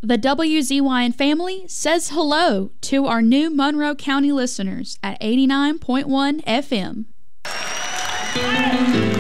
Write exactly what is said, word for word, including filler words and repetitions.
The W Z Y N family says hello to our new Monroe County listeners at eighty-nine point one F M.